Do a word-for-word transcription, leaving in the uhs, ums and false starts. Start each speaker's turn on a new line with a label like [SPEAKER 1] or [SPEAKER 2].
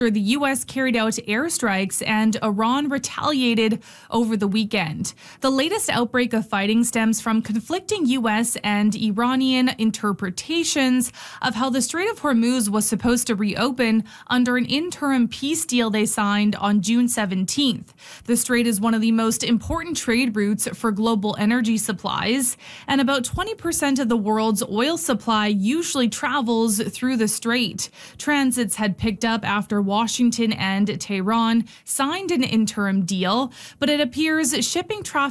[SPEAKER 1] The U S carried out airstrikes and Iran retaliated over the weekend. The latest outbreak of fighting stems from conflicting U S and Iranian interpretations of how the Strait of Hormuz was supposed to reopen under an interim peace deal they signed on June seventeenth. The strait is one of the most important trade routes for global energy supplies, and about twenty percent of the world's oil supply usually travels through the strait. Transits had picked up after Washington and Tehran signed an interim deal, but it appears shipping traffic